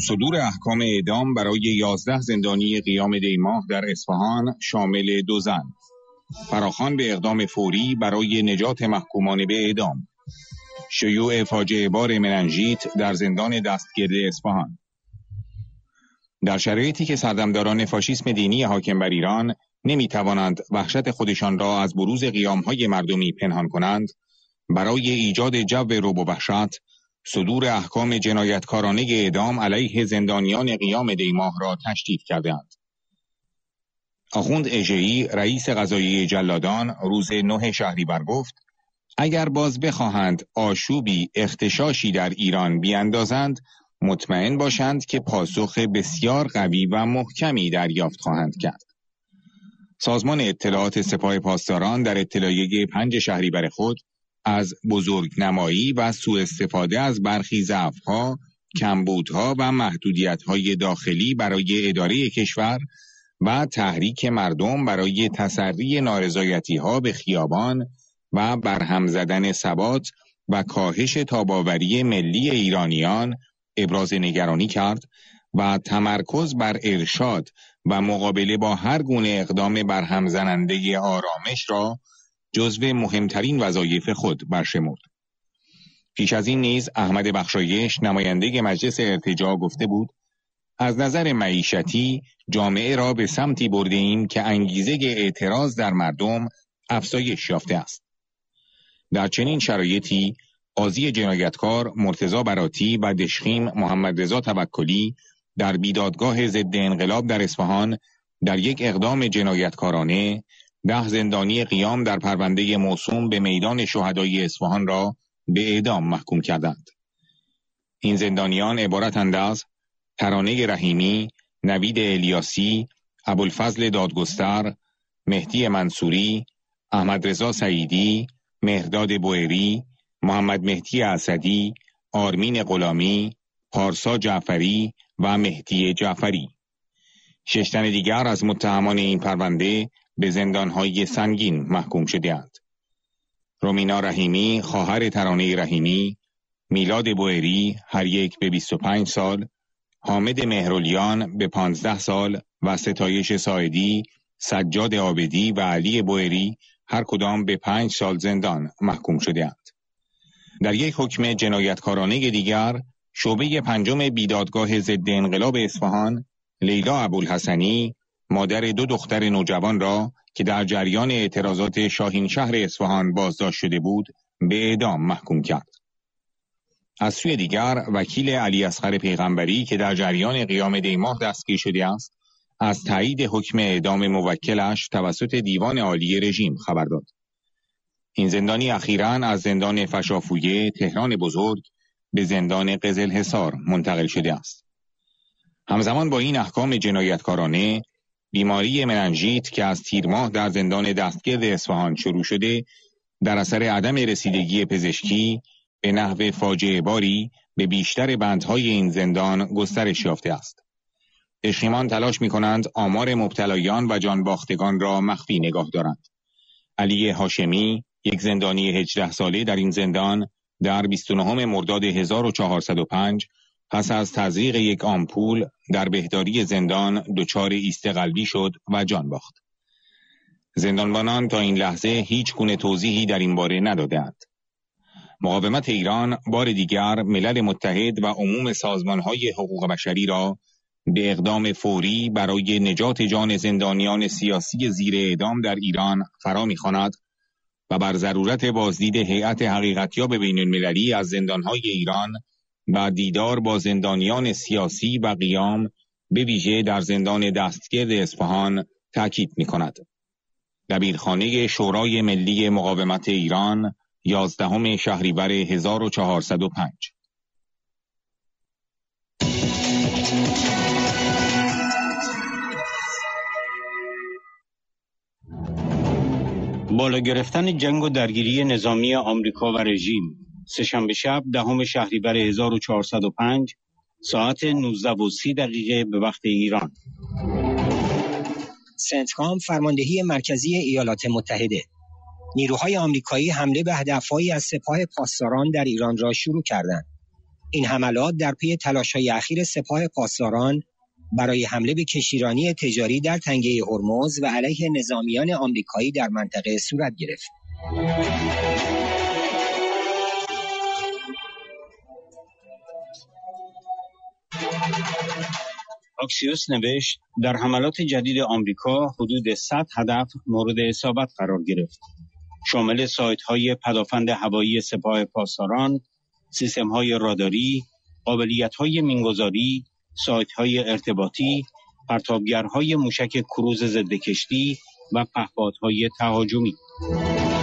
صدور احکام اعدام برای 11 زندانی قیام دیماه در اصفهان شامل 2 زن. فراخوان به اقدام فوری برای نجات محکومان به اعدام. شیوع فاجعه بار مننژیت در زندان دستگرد اصفهان. در شرایطی که سردمداران فاشیسم دینی حاکم بر ایران نمی توانند وحشت خودشان را از بروز قیام‌های مردمی پنهان کنند، برای ایجاد جو رعب و وحشت صدور احکام جنایتکارانه اعدام علیه زندانیان قیام دیماه را تشدید کردند. آخوند اژه‌ای رئیس قضاییه جلادان روز 9 شهریور گفت اگر باز بخواهند آشوبی اغتشاشی در ایران بیاندازند، مطمئن باشند که پاسخ بسیار قوی و محکمی دریافت خواهند کرد. سازمان اطلاعات سپاه پاسداران در اطلاعیه 5 شهریور خود از بزرگنمایی و سوء استفاده از برخی ضعف‌ها، کمبودها و محدودیت‌های داخلی برای اداره کشور و تحریک مردم برای تسری نارضایتی‌ها به خیابان و برهم زدن ثبات و کاهش تاباوری ملی ایرانیان ابراز نگرانی کرد و تمرکز بر ارشاد و مقابله با هر گونه اقدام برهم زننده آرامش را جزو مهمترین وظایف خود برشمرد. پیش از این نیز احمد بخشایش نماینده مجلس ارتجاع گفته بود از نظر معیشتی جامعه را به سمتی برده ایم که انگیزه اعتراض در مردم افزایش یافته است. در چنین شرایطی قاضی جنایتکار مرتضی براتی و دشخیم محمد رضا توکلی در بیدادگاه ضد انقلاب در اصفهان در یک اقدام جنایتکارانه 10 زندانی قیام در پرونده موسوم به میدان شهدای اصفهان را به اعدام محکوم کردند. این زندانیان عبارتند از ترانه رحیمی، نوید الیاسی، ابوالفضل دادگستر، مهدی منصوری، احمد رضا سعیدی، مهرداد بوئری، محمد مهدی اسدی، آرمین غلامی، پارسا جعفری و مهدی جعفری. 6 تن دیگر از متهمان این پرونده به زندانهای سنگین محکوم شده‌اند. رومینا رحیمی خواهر ترانه رحیمی، میلاد بوئری هر یک به 25 سال، حامد مهرولیان به 15 سال و ستایش ساعدی، سجاد عابدی و علی بوئری هر کدام به 5 سال زندان محکوم شده‌اند. در یک حکم جنایتکارانه دیگر، شعبه 5 بیدادگاه ضد انقلاب اصفهان، لیلا ابوالحسنی مادر 2 دختر نوجوان را که در جریان اعتراضات شاهین شهر اصفهان بازداشت شده بود به اعدام محکوم کرد. از سوی دیگر وکیل علی اصغر پیغمبری که در جریان قیام دیماه دستگیر شده است از تایید حکم اعدام موکلش توسط دیوان عالی رژیم خبر داد. این زندانی اخیراً از زندان فشافویه تهران بزرگ به زندان قزلحصار منتقل شده است. همزمان با این احکام جنایتکارانه، بیماری مننژیت که از تیر ماه در زندان دستگرد اصفهان شروع شده، در اثر عدم رسیدگی پزشکی به نحو فاجعه باری به بیشتر بندهای این زندان گسترش یافته است. دشخیمان تلاش می‌کنند آمار مبتلایان و جانباختگان را مخفی نگاه دارند. علی هاشمی، یک زندانی 18 ساله در این زندان، در 29 مرداد 1405 پس از تزریق یک آمپول در بهداری زندان دچار ایست قلبی شد و جان باخت. زندانبانان تا این لحظه هیچ گونه توضیحی در این باره ندادند. مقاومت ایران بار دیگر ملل متحد و عموم سازمان‌های حقوق بشری را به اقدام فوری برای نجات جان زندانیان سیاسی زیر اعدام در ایران فرا می‌خواند و بر ضرورت بازدید هیئت حقیقتیاب بین‌المللی از زندان‌های ایران و دیدار با زندانیان سیاسی و قیام به ویژه در زندان دستگرد اصفهان تاکید می‌کند. دبیرخانه شورای ملی مقاومت ایران 11 شهریور 1405. بالا گرفتن جنگ و درگیری نظامی آمریکا و رژیم. سه‌شنبه شب 10 شهریور 1405 ساعت 19:30 به وقت ایران. سنتکام فرماندهی مرکزی ایالات متحده. نیروهای آمریکایی حمله به هدف‌هایی از سپاه پاسداران در ایران را شروع کردند. این حملات در پی تلاش‌های اخیر سپاه پاسداران برای حمله به کشتیرانی تجاری در تنگه هرمز و علیه نظامیان آمریکایی در منطقه صورت گرفت. آکسیوس نوشت در حملات جدید آمریکا حدود 100 هدف مورد اصابت قرار گرفت. شامل سایت‌های پدافند هوایی سپاه پاسداران، سیستم‌های راداری، قابلیت‌های مین‌گذاری، سایت‌های ارتباطی، پرتابگرهای موشک کروز ضد کشتی و پهپادهای تهاجمی.